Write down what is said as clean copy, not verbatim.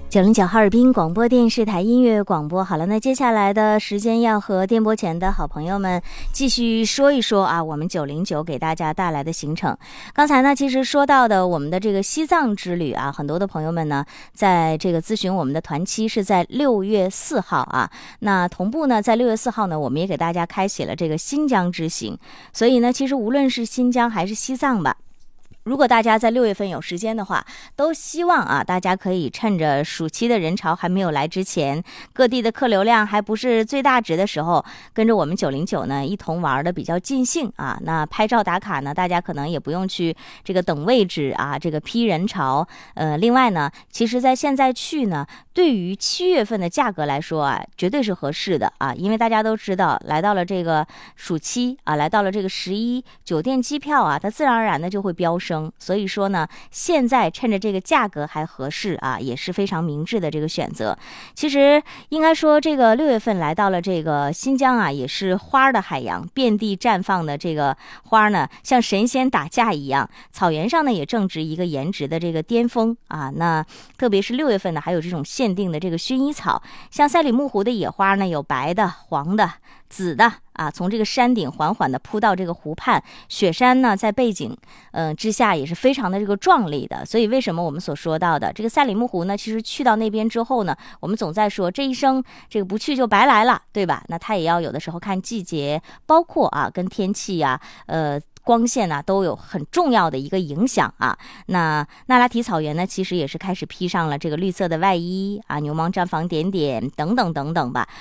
909哈尔滨广播电视台音乐广播。好了，那接下来的时间要和电波前的好朋友们继续说一说啊，我们909给大家带来的行程。刚才呢，其实说到的我们的这个西藏之旅啊，很多的朋友们呢，在这个咨询我们的团期是在6月4号啊。那同步呢，在6月4号呢，我们也给大家开启了这个新疆之行。所以呢，其实无论是新疆还是西藏吧，如果大家在6月份有时间的话，都希望啊，大家可以趁着暑期的人潮还没有来之前，各地的客流量还不是最大值的时候，跟着我们909呢一同玩的比较尽兴啊。那拍照打卡呢，大家可能也不用去这个等位置啊，这个批人潮。另外呢，其实在现在去呢，对于7月份的价格来说啊，绝对是合适的啊，因为大家都知道，来到了这个暑期啊，来到了这个11，酒店机票啊，它自然而然的就会飙升。所以说呢，现在趁着这个价格还合适啊，也是非常明智的这个选择。其实应该说，这个6月份来到了这个新疆啊，也是花的海洋，遍地绽放的这个花呢，像神仙打架一样。草原上呢，也正值一个颜值的这个巅峰啊。那特别是6月份呢，还有这种限定的这个薰衣草，像赛里木湖的野花呢，有白的、黄的、紫的啊，从这个山顶缓缓的铺到这个湖畔，雪山呢在背景之下也是非常的这个壮丽的。所以为什么我们所说到的这个赛里木湖呢，其实去到那边之后呢，我们总在说这一生这个不去就白来了，对吧？那它也要有的时候看季节，包括啊跟天气啊光线啊都有很重要的一个影响啊。那那拉提草原呢，其实也是开始披上了这个绿色的外衣啊，牛芒毡房点点等等等等吧。